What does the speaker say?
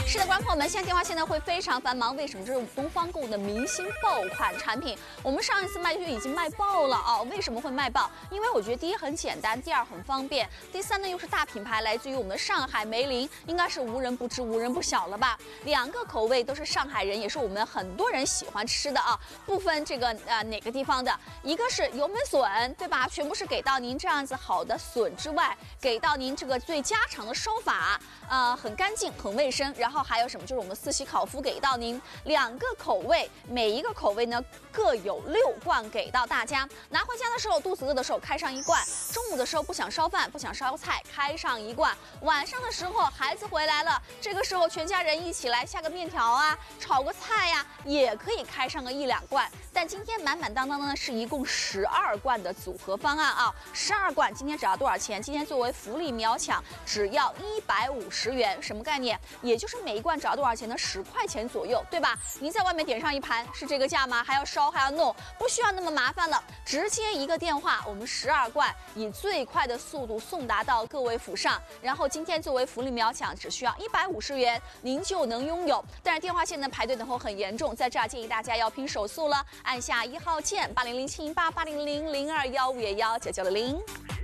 是的，观众朋友们，现在电话线呢会非常繁忙，为什么？这是我们东方购物的明星爆款产品，我们上一次卖就已经卖爆了啊！为什么会卖爆？因为我觉得第一很简单，第二很方便，第三呢又是大品牌，来自于我们的上海梅林，应该是无人不知、无人不晓了吧？两个口味都是上海人，也是我们很多人喜欢吃的啊，不分这个哪个地方的。一个是油焖笋，对吧？全部是给到您这样子好的笋之外，给到您这个最家常的烧法，很干净、很卫生。然后还有什么？就是我们四喜烤麸给到您2个口味，每一个口味呢各有6罐给到大家。拿回家的时候，肚子饿的时候开上1罐，中午的时候不想烧饭、不想烧菜，开上1罐。晚上的时候孩子回来了，这个时候全家人一起来下个面条啊，炒个菜呀，也可以开上个1、2罐。但今天满满当当的呢是一共12罐的组合方案啊，12罐今天只要多少钱？今天作为福利秒抢，只要150元，什么概念？也就是每一罐只要多少钱呢？10块钱左右，对吧？您在外面点上一盘是这个价吗？还要烧还要弄，不需要那么麻烦了，直接一个电话，我们12罐以最快的速度送达到各位府上。然后今天作为福利秒抢，只需要150元，您就能拥有。但是电话线呢排队等候很严重，在这儿建议大家要拼手速了，按下1号键，80071880000215119960。